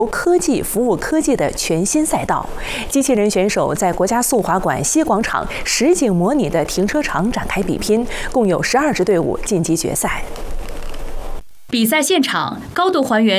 科技服务科技的全新赛道，机器人选手在国家速滑馆西广场实景模拟的停车场展开比拼，共有12支队伍晋级决赛。 比赛现场高度还原